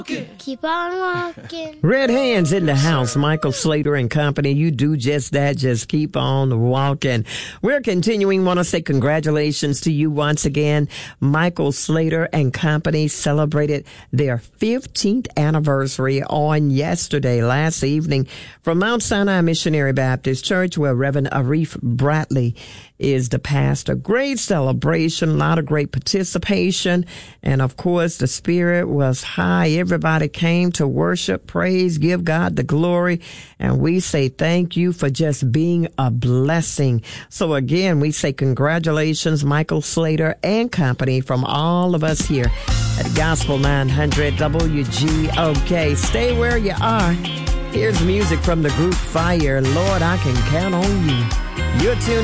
Keep on walking. Red Hands in the house. Michael Slater and company. You do just that. Just keep on walking. We're continuing. Want to say congratulations to you once again. Michael Slater and company celebrated their 15th anniversary on last evening from Mount Sinai Missionary Baptist Church, where Reverend Arif Bradley is the pastor. Great celebration, a lot of great participation, and of course the spirit was high. Everybody came to worship, praise, give God the glory, and we say thank you for just being a blessing. So again, we say congratulations, Michael Slater and company, from all of us here at Gospel 900 WGOK. Stay where you are. Here's music from the group Fire. Lord, I can count on you. You're tuned